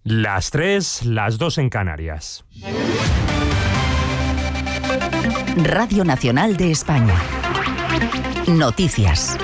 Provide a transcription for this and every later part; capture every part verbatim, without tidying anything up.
Las tres, las dos en Canarias. Radio Nacional de España. Noticias.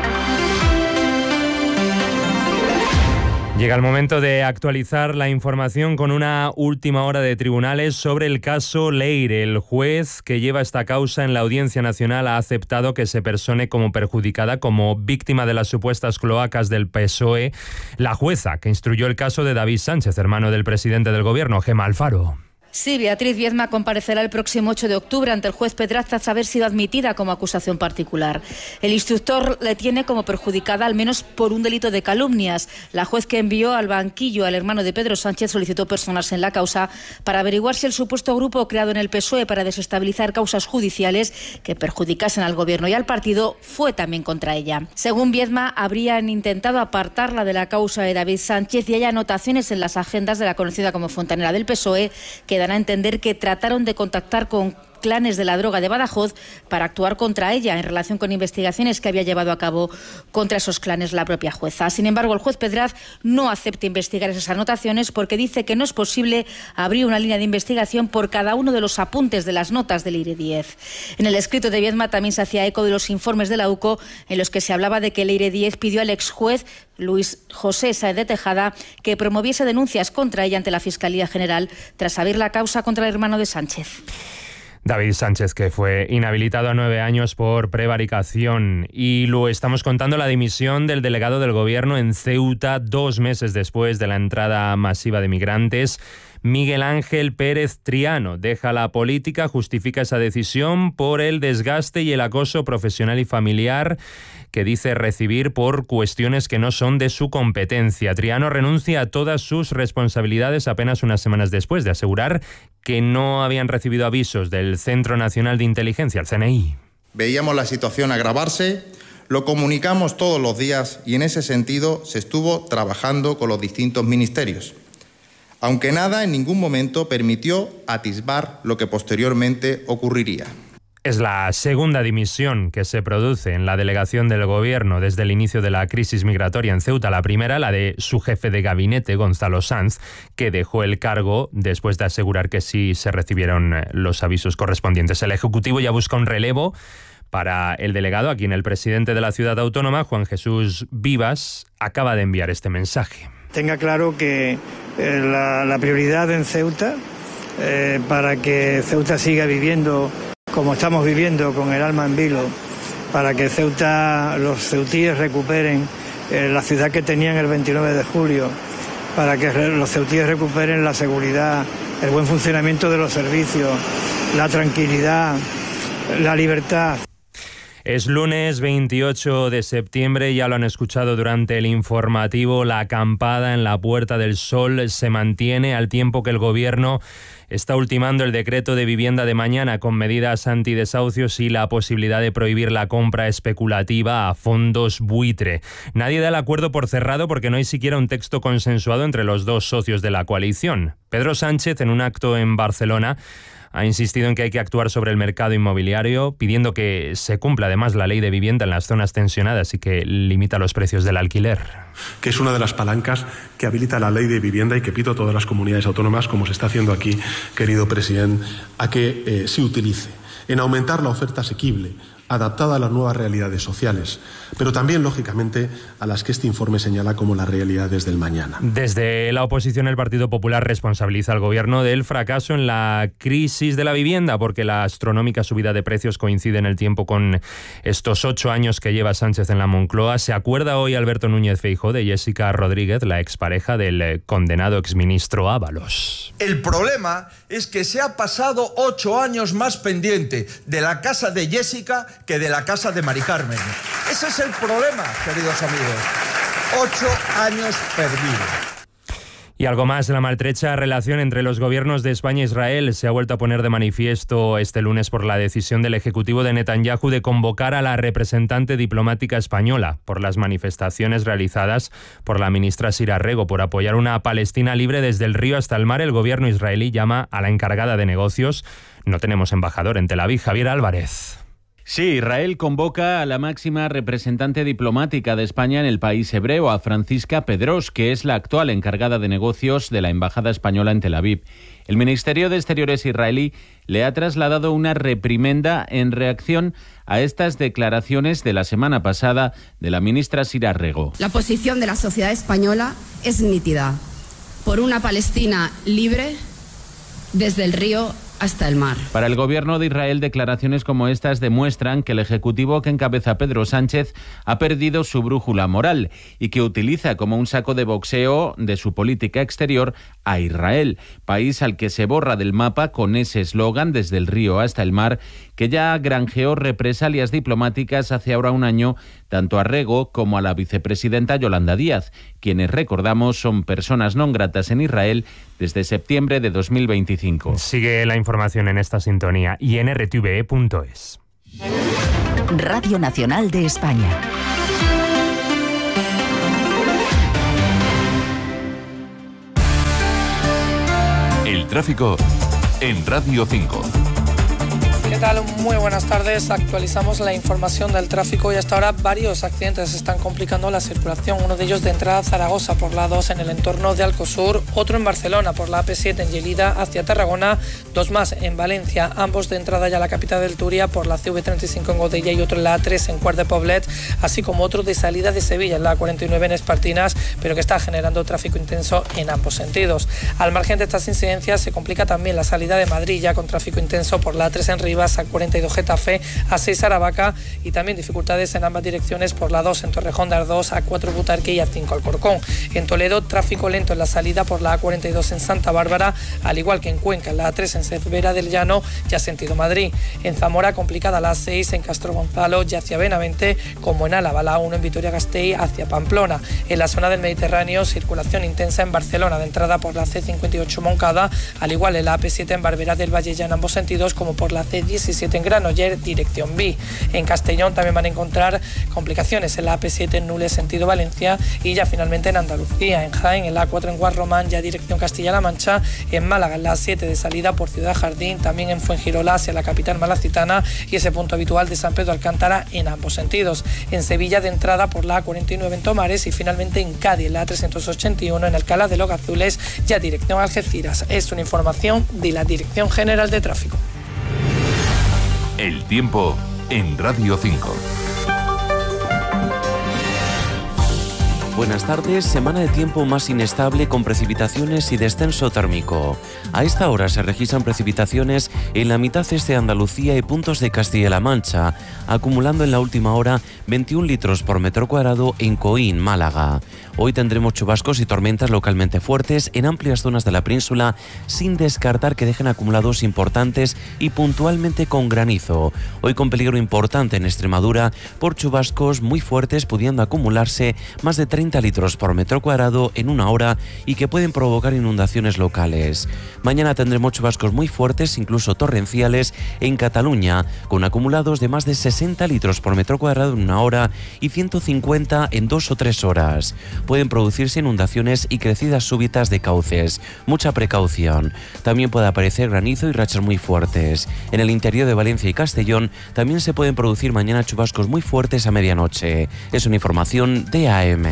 Llega el momento de actualizar la información con una última hora de tribunales sobre el caso Leire. El juez que lleva esta causa en la Audiencia Nacional ha aceptado que se persone como perjudicada, como víctima de las supuestas cloacas del P S O E, la jueza que instruyó el caso de David Sánchez, hermano del presidente del Gobierno, Gemma Alfaro. Sí, Beatriz Viezma comparecerá el próximo ocho de octubre ante el juez Pedraz tras haber sido admitida como acusación particular. El instructor le tiene como perjudicada al menos por un delito de calumnias. La juez que envió al banquillo al hermano de Pedro Sánchez solicitó personarse en la causa para averiguar si el supuesto grupo creado en el P S O E para desestabilizar causas judiciales que perjudicasen al Gobierno y al partido fue también contra ella. Según Viezma, habrían intentado apartarla de la causa de David Sánchez y hay anotaciones en las agendas de la conocida como Fontanera del P S O E que dan a entender que trataron de contactar con clanes de la droga de Badajoz para actuar contra ella en relación con investigaciones que había llevado a cabo contra esos clanes la propia jueza. Sin embargo, el juez Pedraz no acepta investigar esas anotaciones porque dice que no es posible abrir una línea de investigación por cada uno de los apuntes de las notas del Leire Díez. En el escrito de Viezma también se hacía eco de los informes de la U C O en los que se hablaba de que Leire Díez pidió al exjuez Luis José Sáez de Tejada que promoviese denuncias contra ella ante la Fiscalía General tras abrir la causa contra el hermano de Sánchez. David Sánchez, que fue inhabilitado a nueve años por prevaricación. Y lo estamos contando, la dimisión del delegado del Gobierno en Ceuta dos meses después de la entrada masiva de migrantes. Miguel Ángel Pérez Triano deja la política, justifica esa decisión por el desgaste y el acoso profesional y familiar que dice recibir por cuestiones que no son de su competencia. Triano renuncia a todas sus responsabilidades apenas unas semanas después de asegurar que no habían recibido avisos del Centro Nacional de Inteligencia, el C N I. Veíamos la situación agravarse, lo comunicamos todos los días y en ese sentido se estuvo trabajando con los distintos ministerios, aunque nada en ningún momento permitió atisbar lo que posteriormente ocurriría. Es la segunda dimisión que se produce en la delegación del Gobierno desde el inicio de la crisis migratoria en Ceuta. La primera, la de su jefe de gabinete, Gonzalo Sanz, que dejó el cargo después de asegurar que sí se recibieron los avisos correspondientes. El Ejecutivo ya busca un relevo para el delegado, a quien el presidente de la ciudad autónoma, Juan Jesús Vivas, acaba de enviar este mensaje. Tenga claro que eh, la, la prioridad en Ceuta, eh, para que Ceuta siga viviendo como estamos viviendo con el alma en vilo, para que Ceuta, los ceutíes recuperen eh, la ciudad que tenían el veintinueve de julio, para que los ceutíes recuperen la seguridad, el buen funcionamiento de los servicios, la tranquilidad, la libertad. Es lunes veintiocho de septiembre, ya lo han escuchado durante el informativo, la acampada en la Puerta del Sol se mantiene al tiempo que el Gobierno está ultimando el decreto de vivienda de mañana con medidas antidesahucios y la posibilidad de prohibir la compra especulativa a fondos buitre. Nadie da el acuerdo por cerrado porque no hay siquiera un texto consensuado entre los dos socios de la coalición. Pedro Sánchez, en un acto en Barcelona, ha insistido en que hay que actuar sobre el mercado inmobiliario, pidiendo que se cumpla además la ley de vivienda en las zonas tensionadas y que limita los precios del alquiler. Que es una de las palancas que habilita la ley de vivienda y que pido a todas las comunidades autónomas, como se está haciendo aquí, querido presidente, a que eh, se utilice en aumentar la oferta asequible, adaptada a las nuevas realidades sociales, pero también, lógicamente, a las que este informe señala como las realidades del mañana. Desde la oposición, el Partido Popular responsabiliza al Gobierno del fracaso en la crisis de la vivienda, porque la astronómica subida de precios coincide en el tiempo con estos ocho años que lleva Sánchez en la Moncloa. Se acuerda hoy Alberto Núñez Feijóo de Jessica Rodríguez, la expareja del condenado exministro Ábalos. El problema es que se ha pasado ocho años más pendiente de la casa de Jessica que de la casa de Mari Carmen. Ese es el problema, queridos amigos. Ocho años perdidos. Y algo más, la maltrecha relación entre los gobiernos de España e Israel se ha vuelto a poner de manifiesto este lunes por la decisión del Ejecutivo de Netanyahu de convocar a la representante diplomática española por las manifestaciones realizadas por la ministra Sira Rego por apoyar una Palestina libre desde el río hasta el mar. El gobierno israelí llama a la encargada de negocios. No tenemos embajador en Tel Aviv, Javier Álvarez. Sí, Israel convoca a la máxima representante diplomática de España en el país hebreo, a Francisca Pedros, que es la actual encargada de negocios de la Embajada Española en Tel Aviv. El Ministerio de Exteriores israelí le ha trasladado una reprimenda en reacción a estas declaraciones de la semana pasada de la ministra Sira Rego. La posición de la sociedad española es nítida: por una Palestina libre desde el río hasta el mar. Para el gobierno de Israel, declaraciones como estas demuestran que el ejecutivo que encabeza Pedro Sánchez ha perdido su brújula moral y que utiliza como un saco de boxeo de su política exterior a Israel, país al que se borra del mapa con ese eslogan desde el río hasta el mar, que ya granjeó represalias diplomáticas hace ahora un año tanto a Rego como a la vicepresidenta Yolanda Díaz, quienes, recordamos, son personas non gratas en Israel desde septiembre de dos mil veinticinco. Sigue la información en esta sintonía y en r t v e punto es. Radio Nacional de España. El tráfico en Radio cinco. ¿Qué tal? Muy buenas tardes. Actualizamos la información del tráfico y hasta ahora varios accidentes están complicando la circulación. Uno de ellos de entrada a Zaragoza por la dos en el entorno de Alcosur, otro en Barcelona por la A P siete en Lleida hacia Tarragona, dos más en Valencia, ambos de entrada ya a la capital del Túria por la C V treinta y cinco en Godella y otro en la A tres en Quart de Poblet, así como otro de salida de Sevilla en la A cuarenta y nueve en Espartinas, pero que está generando tráfico intenso en ambos sentidos. Al margen de estas incidencias se complica también la salida de Madrid ya con tráfico intenso por la A tres en Rivas, A cuarenta y dos Getafe, A seis Aravaca y también dificultades en ambas direcciones por la dos en Torrejón de Ardoz, A cuatro Butarque y A cinco Alcorcón. En Toledo, tráfico lento en la salida por la A cuarenta y dos en Santa Bárbara, al igual que en Cuenca, en la A tres en Cervera del Llano, ya sentido Madrid. En Zamora, complicada la A seis en Castro Gonzalo, ya hacia Benavente, como en Álava, la A uno en Vitoria-Gasteiz hacia Pamplona. En la zona del Mediterráneo, circulación intensa en Barcelona, de entrada por la C cincuenta y ocho Moncada, al igual en la A P siete en Barberá del Valle ya en ambos sentidos, como por la C diecisiete en Granoller, dirección B. En Castellón también van a encontrar complicaciones en la A P siete en Nules, sentido Valencia, y ya finalmente en Andalucía, en Jaén, en la A cuatro en Guarromán, ya dirección Castilla-La Mancha, en Málaga, en la A siete de salida por Ciudad Jardín, también en Fuengirola hacia la capital malacitana y ese punto habitual de San Pedro Alcántara en ambos sentidos. En Sevilla, de entrada por la A cuarenta y nueve en Tomares y finalmente en Cádiz, en la A trescientos ochenta y uno en Alcalá de los Gazules, ya dirección Algeciras. Es una información de la Dirección General de Tráfico. El tiempo en Radio cinco. Buenas tardes, semana de tiempo más inestable con precipitaciones y descenso térmico. A esta hora se registran precipitaciones en la mitad este de Andalucía y puntos de Castilla-La Mancha, acumulando en la última hora veintiún litros por metro cuadrado en Coín, Málaga. Hoy tendremos chubascos y tormentas localmente fuertes en amplias zonas de la península, sin descartar que dejen acumulados importantes y puntualmente con granizo. Hoy con peligro importante en Extremadura por chubascos muy fuertes, pudiendo acumularse más de treinta litros por metro cuadrado en una hora y que pueden provocar inundaciones locales. Mañana tendremos chubascos muy fuertes, incluso torrenciales, en Cataluña, con acumulados de más de sesenta litros por metro cuadrado en una hora y ciento cincuenta en dos o tres horas. Pueden producirse inundaciones y crecidas súbitas de cauces. Mucha precaución. También puede aparecer granizo y rachas muy fuertes. En el interior de Valencia y Castellón también se pueden producir mañana chubascos muy fuertes a medianoche. Es una información de A M.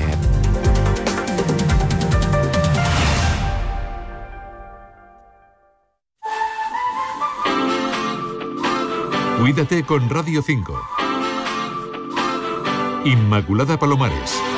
Cuídate con Radio cinco. Inmaculada Palomares.